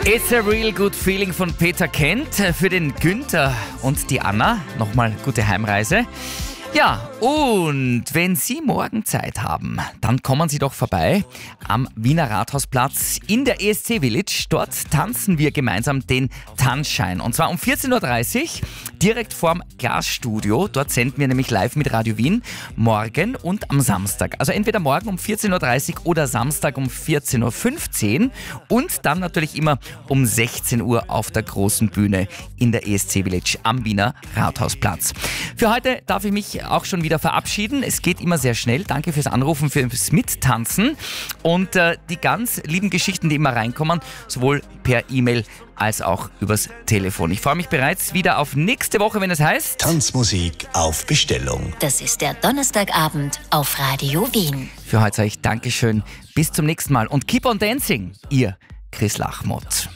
It's a real good feeling von Peter Kent für den Günther und die Anna. Nochmal gute Heimreise. Ja, und wenn Sie morgen Zeit haben, dann kommen Sie doch vorbei am Wiener Rathausplatz in der ESC Village. Dort tanzen wir gemeinsam den Tanzschein. Und zwar um 14.30 Uhr direkt vorm Glasstudio. Dort senden wir nämlich live mit Radio Wien morgen und am Samstag. Also entweder morgen um 14.30 Uhr oder Samstag um 14.15 Uhr und dann natürlich immer um 16 Uhr auf der großen Bühne in der ESC Village am Wiener Rathausplatz. Für heute darf ich mich auch schon wieder verabschieden. Es geht immer sehr schnell. Danke fürs Anrufen, fürs Mittanzen und die ganz lieben Geschichten, die immer reinkommen, sowohl per E-Mail als auch übers Telefon. Ich freue mich bereits wieder auf nächste Woche, wenn es heißt Tanzmusik auf Bestellung. Das ist der Donnerstagabend auf Radio Wien. Für heute sage ich Dankeschön. Bis zum nächsten Mal und keep on dancing. Ihr Chris Lachmuth.